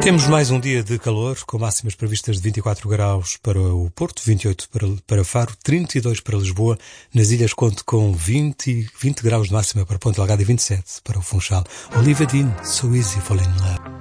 Temos mais um dia de calor, com máximas previstas de 24 graus para o Porto, 28 para Faro, 32 para Lisboa. Nas ilhas conto com 20 graus de máxima para Ponta Delgada e 27 para o Funchal. Olivia Dean, So Easy Falling in Love.